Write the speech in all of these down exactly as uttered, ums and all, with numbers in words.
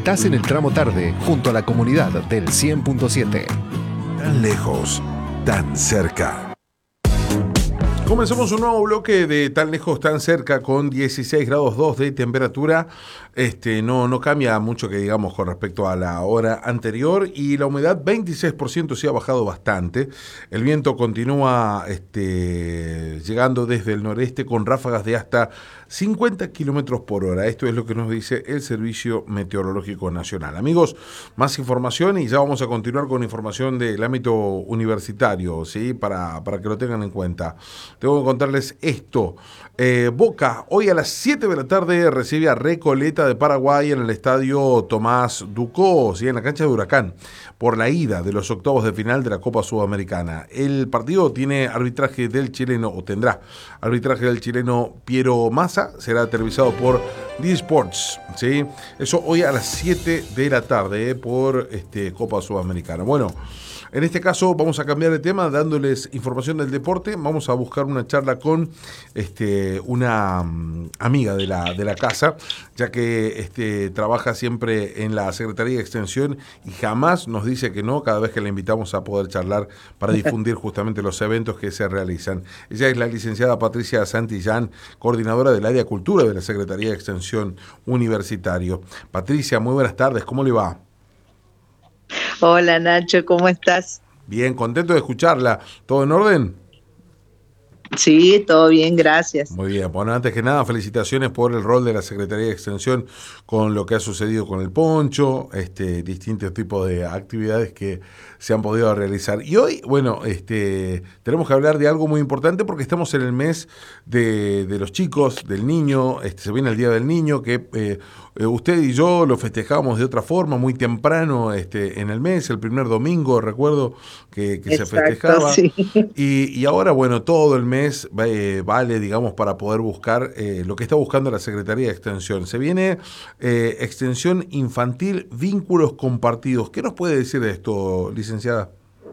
Estás en el tramo tarde, junto a la comunidad del cien punto siete. Tan lejos, tan cerca. Comenzamos un nuevo bloque de Tan Lejos, Tan Cerca con dieciséis grados dos de temperatura. Este, no, no cambia mucho que digamos con respecto a la hora anterior y la humedad veintiséis por ciento sí ha bajado bastante. El viento continúa este, llegando desde el noreste con ráfagas de hasta cincuenta kilómetros por hora. Esto es lo que nos dice el Servicio Meteorológico Nacional. Amigos, más información y ya vamos a continuar con información del ámbito universitario, ¿sí? Para, para que lo tengan en cuenta. Tengo que contarles esto. Eh, Boca, hoy a las siete de la tarde recibe a Recoleta de Paraguay en el estadio Tomás Ducó, ¿sí? En la cancha de Huracán, por la ida de los octavos de final de la Copa Sudamericana. El partido tiene arbitraje del chileno, o tendrá arbitraje del chileno Piero Massa, será televisado por D-Sports, ¿sí? Eso hoy a las siete de la tarde eh, por este, Copa Sudamericana. Bueno, en este caso vamos a cambiar de tema dándoles información del deporte. Vamos a buscar una charla con este, una um, amiga de la, de la casa, ya que este, trabaja siempre en la Secretaría de Extensión y jamás nos dice que no cada vez que la invitamos a poder charlar para difundir justamente los eventos que se realizan. Ella es la licenciada Patricia Santillán, coordinadora del área Cultura de la Secretaría de Extensión Universitario. Patricia, muy buenas tardes, ¿cómo le va? Hola Nacho, ¿cómo estás? Bien, contento de escucharla. ¿Todo en orden? Sí, todo bien, gracias. Muy bien, bueno, antes que nada, felicitaciones por el rol de la Secretaría de Extensión con lo que ha sucedido con el poncho, este, distintos tipos de actividades que se han podido realizar. Y hoy, bueno, este, tenemos que hablar de algo muy importante porque estamos en el mes de, de los chicos, del niño, este, se viene el Día del Niño, que eh, usted y yo lo festejamos de otra forma, muy temprano este, en el mes, el primer domingo, recuerdo que, que Exacto, se festejaba. Sí. Y, y ahora, bueno, todo el mes eh, vale, digamos, para poder buscar eh, lo que está buscando la Secretaría de Extensión. Se viene eh, Extensión Infantil, Vínculos Compartidos. ¿Qué nos puede decir de esto, licenciada?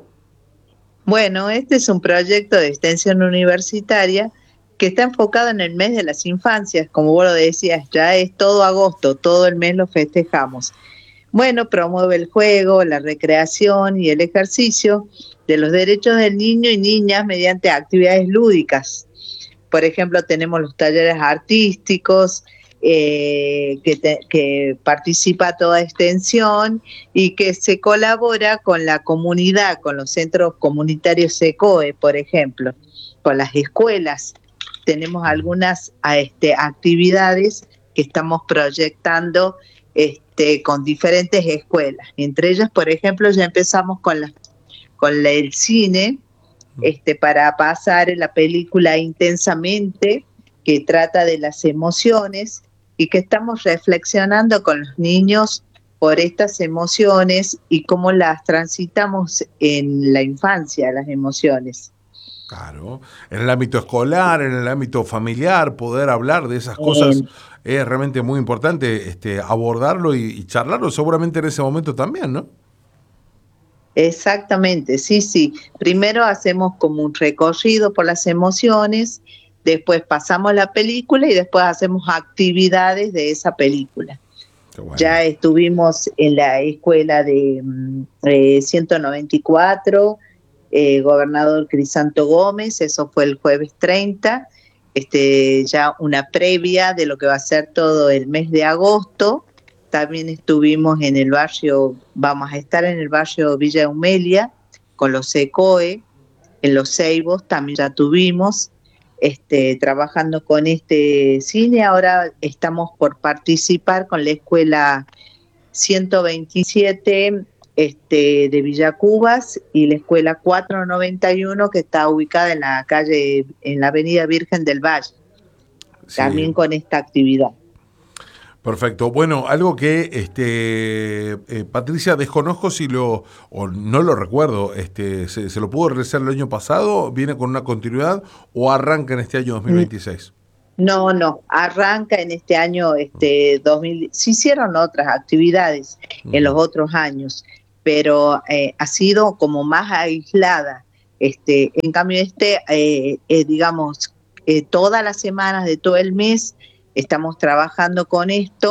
Bueno, este es un proyecto de extensión universitaria que está enfocado en el mes de las infancias. Como vos lo decías, ya es todo agosto, todo el mes lo festejamos. Bueno, promueve el juego, la recreación y el ejercicio de los derechos del niño y niñas mediante actividades lúdicas. Por ejemplo, tenemos los talleres artísticos, eh, que, te, que participa toda extensión y que se colabora con la comunidad, con los centros comunitarios SECOE, por ejemplo, con las escuelas. Tenemos algunas este, actividades que estamos proyectando este, con diferentes escuelas. Entre ellas, por ejemplo, ya empezamos con, la, con la, el cine, este, para pasar en la película Intensamente, que trata de las emociones y que estamos reflexionando con los niños por estas emociones y cómo las transitamos en la infancia, las emociones. Claro, en el ámbito escolar, en el ámbito familiar, poder hablar de esas cosas eh. es realmente muy importante, este, abordarlo y, y charlarlo seguramente en ese momento también, ¿no? Exactamente, sí, sí. Primero hacemos como un recorrido por las emociones, después pasamos la película y después hacemos actividades de esa película. Bueno. Ya estuvimos en la escuela de eh, ciento noventa y cuatro, eh, Gobernador Crisanto Gómez, eso fue el jueves treinta, este, ya una previa de lo que va a ser todo el mes de agosto. También estuvimos en el barrio, vamos a estar en el barrio Villa Humelia, con los SECOE, en los Ceibos también ya tuvimos, este, trabajando con este cine. Ahora estamos por participar con la escuela ciento veintisiete este, de Villa Cubas y la escuela cuatrocientos noventa y uno que está ubicada en la calle, en la avenida Virgen del Valle, sí. También con esta actividad. Perfecto. Bueno, algo que este eh, Patricia, desconozco si lo, o no lo recuerdo, este se, se lo pudo realizar el año pasado, ¿viene con una continuidad o arranca en este año dos mil veintiséis? No, no, arranca en este año este dos mil, se hicieron otras actividades uh-huh. en los otros años, pero eh, ha sido como más aislada. Este, en cambio este, eh, eh, digamos, eh, todas las semanas de todo el mes estamos trabajando con esto,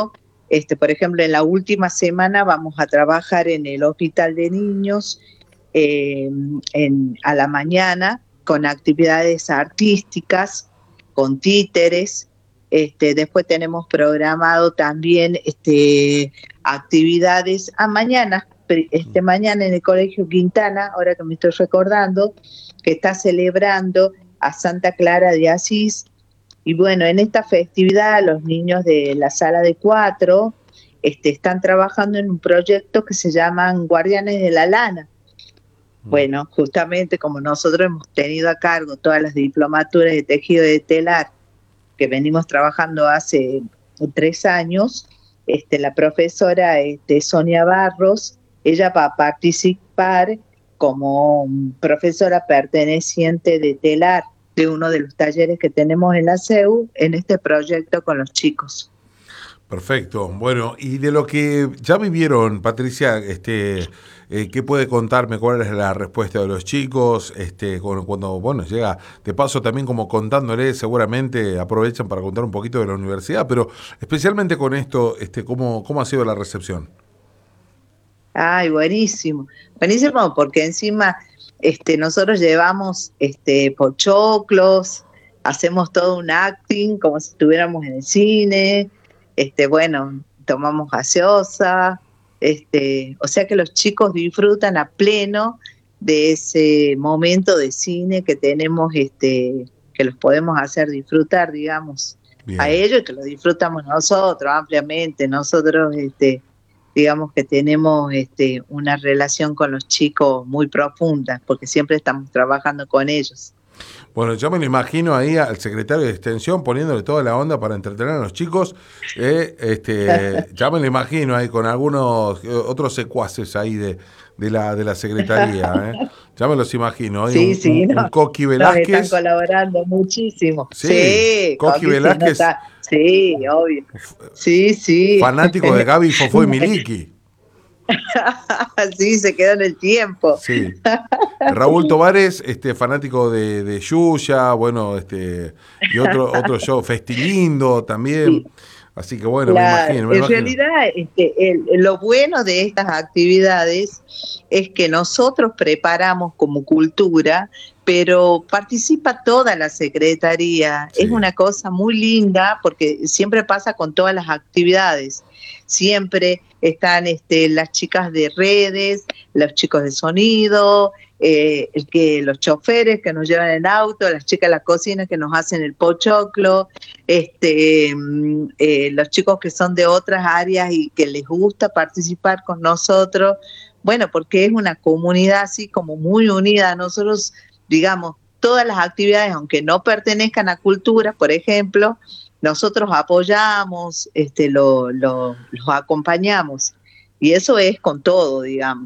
Este, por ejemplo, en la última semana vamos a trabajar en el hospital de niños eh, en, a la mañana con actividades artísticas, con títeres. Este, después tenemos programado también este, actividades a mañana, este, mañana en el Colegio Quintana, ahora que me estoy recordando, que está celebrando a Santa Clara de Asís. Y bueno, en esta festividad los niños de la sala de cuatro este, están trabajando en un proyecto que se llaman Guardianes de la Lana. Bueno, justamente como nosotros hemos tenido a cargo todas las diplomaturas de tejido de telar que venimos trabajando hace tres años, este, la profesora este, Sonia Barros, ella va a participar como profesora perteneciente de telar de uno de los talleres que tenemos en la C E U en este proyecto con los chicos. Perfecto. Bueno, y de lo que ya vivieron, Patricia, este, eh, ¿qué puede contarme? ¿Cuál es la respuesta de los chicos? Este, cuando, cuando, bueno, llega, de paso también como contándole, seguramente aprovechan para contar un poquito de la universidad, pero especialmente con esto, este, ¿cómo, cómo ha sido la recepción? Ay, buenísimo. Buenísimo, porque encima este, nosotros llevamos este, pochoclos, hacemos todo un acting como si estuviéramos en el cine. Este, bueno, tomamos gaseosa, este, o sea que los chicos disfrutan a pleno de ese momento de cine que tenemos, este, que los podemos hacer disfrutar, digamos, Bien. a ellos y que lo disfrutamos nosotros ampliamente. Nosotros, este, digamos que tenemos este, una relación con los chicos muy profunda, porque siempre estamos trabajando con ellos. Bueno, yo me lo imagino ahí al secretario de Extensión poniéndole toda la onda para entretener a los chicos. Eh, este, ya me lo imagino ahí con algunos otros secuaces ahí de, de, la, de la secretaría. Eh. Ya me los imagino. Ahí sí, un, sí. un, No, un Coqui Velázquez. Nos están colaborando muchísimo. Sí, sí Coqui, Coqui Velázquez. Sí, no sí, obvio. Sí, sí. Fanático de Gaby, Fofó y Miliki. Sí, se quedó en el tiempo. Sí. Raúl Tovares, este, fanático de, de Yuya, bueno, este, y otro, otro show, Festilindo también. Sí. Así que bueno, Claro, me imagino. Me en imagino. realidad, este, el, lo bueno de estas actividades es que nosotros preparamos como cultura, pero participa toda la secretaría. Sí. Es una cosa muy linda porque siempre pasa con todas las actividades. Siempre están este, las chicas de redes, los chicos de sonido, eh, el que, los choferes que nos llevan en auto, las chicas de la cocina que nos hacen el pochoclo, este, eh, los chicos que son de otras áreas y que les gusta participar con nosotros. Bueno, porque es una comunidad así como muy unida. Nosotros, digamos, todas las actividades, aunque no pertenezcan a cultura, por ejemplo, nosotros apoyamos, este, lo, lo, los acompañamos. Y eso es con todo, digamos.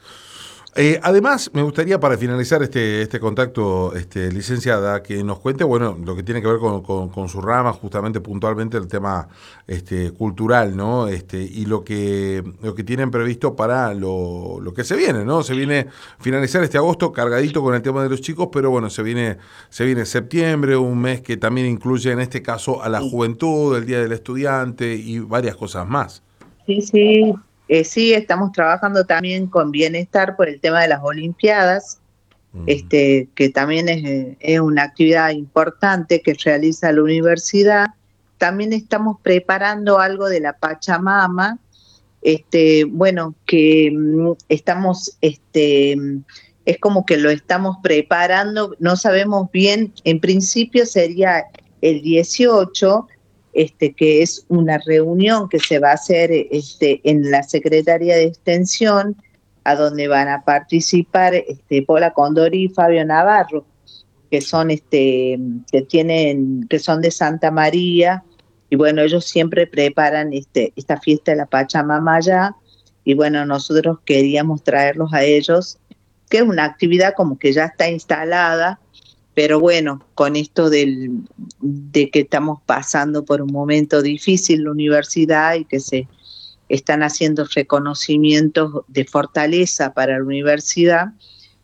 Eh, además, me gustaría para finalizar este, este contacto, este, licenciada, que nos cuente, bueno, lo que tiene que ver con, con, con su rama, justamente puntualmente el tema este, cultural, ¿no? Este, y lo que, lo que tienen previsto para lo, lo que se viene, ¿no? Se viene finalizar este agosto cargadito con el tema de los chicos, pero bueno, se viene, se viene septiembre, un mes que también incluye en este caso a la juventud, el Día del Estudiante y varias cosas más. Sí, sí. Eh, sí, estamos trabajando también con Bienestar por el tema de las Olimpiadas, mm. este, que también es, es una actividad importante que realiza la universidad. También estamos preparando algo de la Pachamama, este, bueno, que mm, estamos, este, es como que lo estamos preparando, no sabemos bien, en principio sería el dieciocho, Este, que es una reunión que se va a hacer este, en la Secretaría de Extensión, a donde van a participar este, Paula Condori y Fabio Navarro, que son este, que tienen, que son de Santa María, y bueno, ellos siempre preparan este, esta fiesta de la Pachamama allá, y bueno, nosotros queríamos traerlos a ellos, que es una actividad como que ya está instalada. Pero bueno, con esto del, de que estamos pasando por un momento difícil en la universidad y que se están haciendo reconocimientos de fortaleza para la universidad,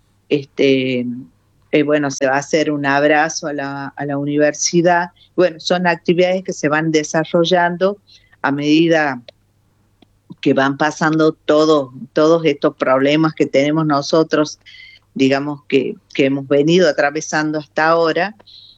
este, eh, bueno, se va a hacer un abrazo a la, a la universidad. Bueno, son actividades que se van desarrollando a medida que van pasando todo, todos estos problemas que tenemos nosotros, digamos que, que hemos venido atravesando hasta ahora.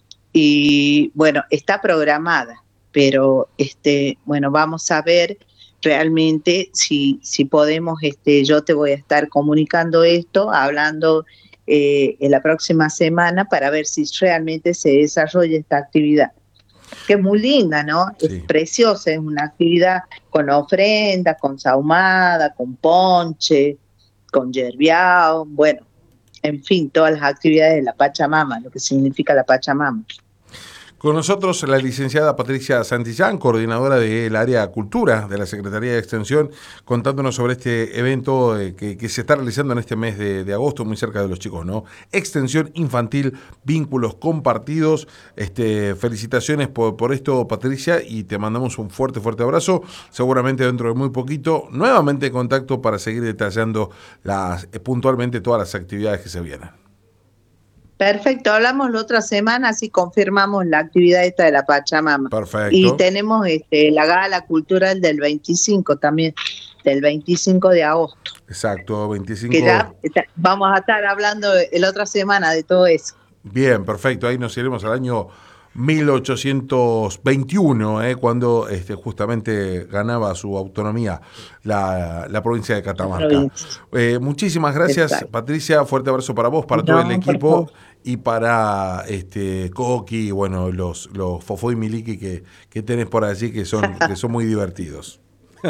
Y bueno, está programada, pero este, bueno, vamos a ver realmente si, si podemos, este, yo te voy a estar comunicando esto, hablando eh, en la próxima semana para ver si realmente se desarrolla esta actividad, que es muy linda, ¿no? Sí. Es preciosa, es una actividad con ofrenda, con sahumada, con ponche, con yerbiao, bueno, en fin, todas las actividades de la Pachamama, lo que significa la Pachamama. Con nosotros la licenciada Patricia Santillán, coordinadora del área Cultura de la Secretaría de Extensión, contándonos sobre este evento eh, que, que se está realizando en este mes de, de agosto, muy cerca de los chicos, ¿no? Extensión Infantil, Vínculos Compartidos. Este, felicitaciones por, por esto, Patricia, y te mandamos un fuerte, fuerte abrazo. Seguramente dentro de muy poquito, nuevamente en contacto para seguir detallando las, eh, puntualmente todas las actividades que se vienen. Perfecto, hablamos la otra semana, así confirmamos la actividad esta de la Pachamama. Perfecto. Y tenemos este, la gala cultural del veinticinco también, del veinticinco de agosto. Exacto, veinticinco. Que ya está, vamos a estar hablando la otra semana de todo eso. Bien, perfecto, ahí nos iremos al año mil ochocientos veintiuno, eh, cuando este, justamente ganaba su autonomía la, la provincia de Catamarca. Eh, muchísimas gracias, exacto. Patricia, fuerte abrazo para vos, para no, todo el equipo y para este Coqui y bueno, los, los Fofo y Miliki que, que tenés por allí, que son, que son muy divertidos.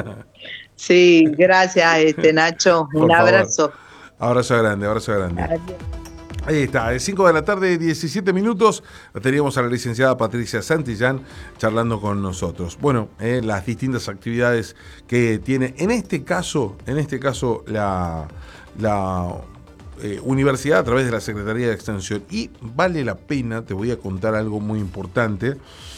Sí, gracias, este Nacho, un por abrazo. Favor. Abrazo grande, abrazo grande. Adiós. Ahí está, es cinco de la tarde, diecisiete minutos, teníamos a la licenciada Patricia Santillán charlando con nosotros. Bueno, eh, las distintas actividades que tiene, en este caso, en este caso la, la eh, universidad a través de la Secretaría de Extensión. Y vale la pena, te voy a contar algo muy importante,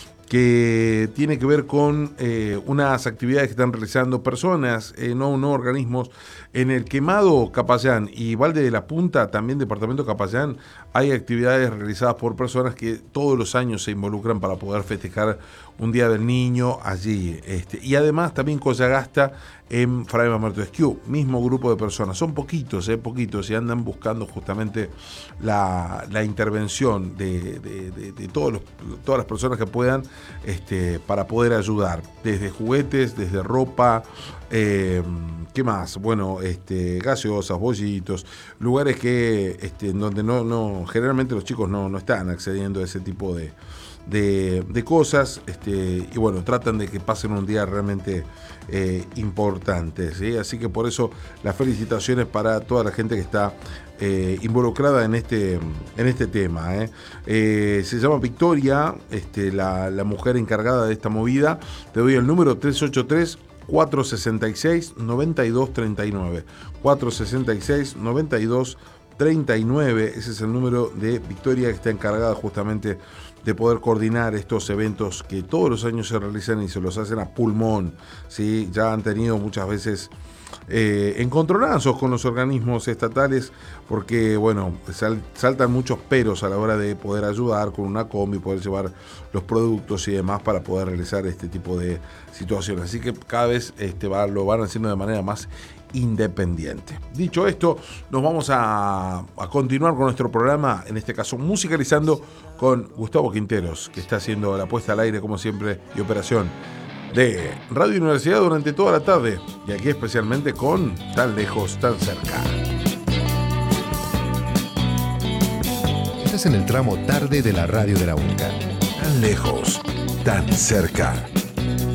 que tiene que ver con eh, unas actividades que están realizando personas, eh, no, no organismos. En el Quemado Capayán y Valde de la Punta, también Departamento Capayán, hay actividades realizadas por personas que todos los años se involucran para poder festejar un Día del Niño allí. Este, y además también Coyagasta en Fray Mamerto Esquiú, mismo grupo de personas. Son poquitos, eh, poquitos, y andan buscando justamente la, la intervención de, de, de, de todos los, todas las personas que puedan este, para poder ayudar. Desde juguetes, desde ropa, eh, ¿qué más? Bueno, este, gaseosas, bollitos, lugares que este, en donde no, no, generalmente los chicos no, no están accediendo a ese tipo de, de, de cosas, este, y bueno, tratan de que pasen un día realmente eh, importante, ¿sí? Así que por eso las felicitaciones para toda la gente que está eh, involucrada en este, en este tema, ¿eh? Eh, se llama Victoria, este, la, la mujer encargada de esta movida. Te doy el número tres ocho tres, cuatro seis seis, nueve dos tres nueve, cuatro seis seis, nueve dos tres nueve. Ese es el número de Victoria, que está encargada justamente de poder coordinar estos eventos que todos los años se realizan y se los hacen a pulmón, ¿sí? Ya han tenido muchas veces eh, encontronazos con los organismos estatales porque, bueno, sal, saltan muchos peros a la hora de poder ayudar con una combi, poder llevar los productos y demás para poder realizar este tipo de situaciones. Así que cada vez este, va, lo van haciendo de manera más independiente. Dicho esto, nos vamos a, a continuar con nuestro programa, en este caso musicalizando con Gustavo Quinteros, que está haciendo la puesta al aire como siempre y operación de Radio Universidad durante toda la tarde, y aquí especialmente con Tan Lejos, Tan Cerca. Estás en el tramo tarde de la radio de la UNCA. Tan lejos, tan cerca.